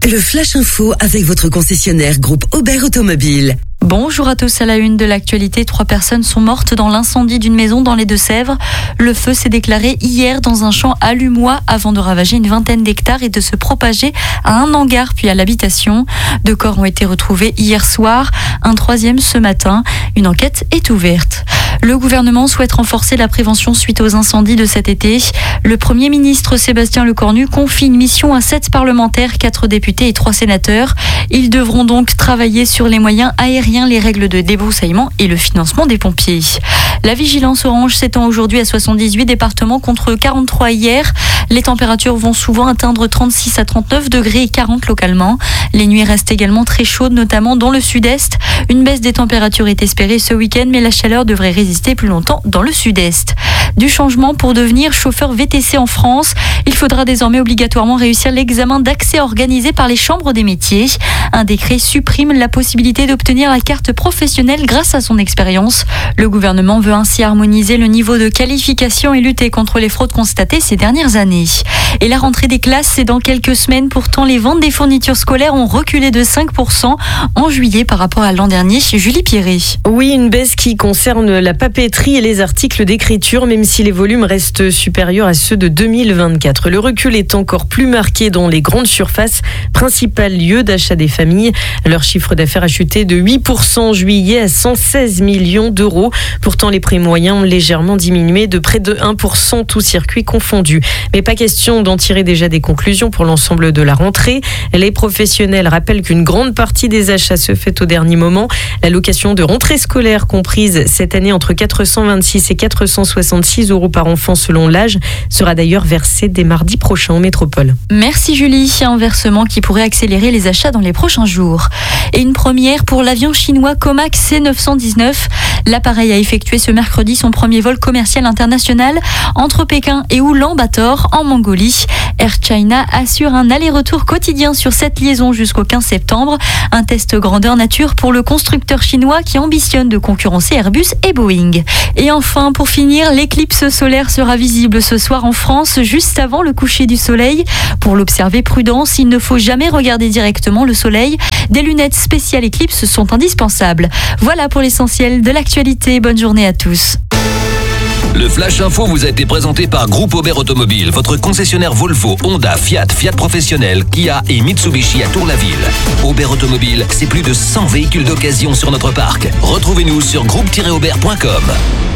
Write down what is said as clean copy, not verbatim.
Le Flash Info avec votre concessionnaire groupe Aubert Automobile. Bonjour à tous, à la une de l'actualité, 3 personnes sont mortes dans l'incendie d'une maison dans les Deux-Sèvres. Le feu s'est déclaré hier dans un champ à Lumois avant de ravager une vingtaine d'hectares et de se propager à un hangar puis à l'habitation. 2 corps ont été retrouvés hier soir, un 3e ce matin. Une enquête est ouverte. Le gouvernement souhaite renforcer la prévention suite aux incendies de cet été. Le Premier ministre Sébastien Lecornu confie une mission à 7 parlementaires, 4 députés et 3 sénateurs. Ils devront donc travailler sur les moyens aériens, les règles de débroussaillement et le financement des pompiers. La vigilance orange s'étend aujourd'hui à 78 départements contre 43 hier. Les températures vont souvent atteindre 36 à 39 degrés et 40 localement. Les nuits restent également très chaudes, notamment dans le sud-est. Une baisse des températures est espérée ce week-end, mais la chaleur devrait résister plus longtemps dans le sud-est. Du changement pour devenir chauffeur VTC en France. Il faudra désormais obligatoirement réussir l'examen d'accès organisé par les chambres des métiers. Un décret supprime la possibilité d'obtenir la carte professionnelle grâce à son expérience. Le gouvernement veut ainsi harmoniser le niveau de qualification et lutter contre les fraudes constatées ces dernières années. Et la rentrée des classes, c'est dans quelques semaines. Pourtant, les ventes des fournitures scolaires ont reculé de 5% en juillet par rapport à l'an dernier chez Julie Pierret. Oui, une baisse qui concerne la papeterie et les articles d'écriture, même si les volumes restent supérieurs à ceux de 2024. Le recul est encore plus marqué dans les grandes surfaces, principal lieu d'achat des familles. Leur chiffre d'affaires a chuté de 8% en juillet à 116 millions d'euros. Pourtant, les prix moyens ont légèrement diminué de près de 1%, tous circuits confondus. Mais pas question d'en tirer déjà des conclusions pour l'ensemble de la rentrée. Les professionnels rappellent qu'une grande partie des achats se fait au dernier moment. L'allocation de rentrée scolaire comprise cette année entre 426 et 466 euros par enfant selon l'âge sera d'ailleurs versée dès mardi prochain en métropole. Merci Julie, un versement qui pourrait accélérer les achats dans les prochains jours. Et une première pour l'avion chinois Comac C919. L'appareil a effectué ce mercredi son premier vol commercial international entre Pékin et Oulan-Bator en Mongolie. Air China assure un aller-retour quotidien sur cette liaison jusqu'au 15 septembre. Un test grandeur nature pour le constructeur chinois qui ambitionne de concurrencer Airbus et Boeing. Et enfin, pour finir, l'éclipse solaire sera visible ce soir en France juste avant le coucher du soleil. Pour l'observer, prudence, il ne faut jamais regarder directement le soleil. Des lunettes spéciales éclipse sont indispensables. Voilà pour l'essentiel de l'actualité. Bonne journée à tous. Le Flash Info vous a été présenté par Groupe Aubert Automobile, votre concessionnaire Volvo, Honda, Fiat, Fiat Professionnel, Kia et Mitsubishi à Tour-la-Ville. Aubert Automobile, c'est plus de 100 véhicules d'occasion sur notre parc. Retrouvez-nous sur groupe-aubert.com.